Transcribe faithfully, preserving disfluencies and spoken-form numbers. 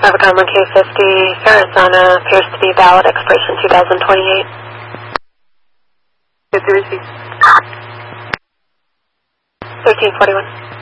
Avacon one K fifty, Arizona, appears to be valid, expiration two thousand twenty-eight. fifty receipt. thirteen forty-one.